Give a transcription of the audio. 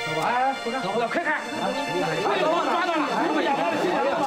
哎，走了，快看！哎呦，抓到了！